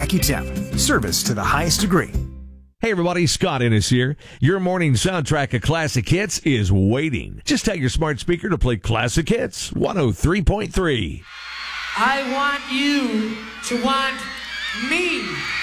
AccuTemp. Service to the highest degree. Hey everybody, Scott Ennis here. Your morning soundtrack of classic hits is waiting. Just tell your smart speaker to play Classic Hits 103.3. I want you to want me.